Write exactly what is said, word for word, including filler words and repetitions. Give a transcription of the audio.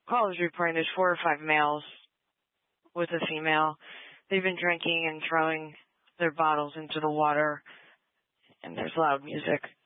callers reporting there's four or five males with a female. They've been drinking and throwing their bottles into the water, and there's loud music.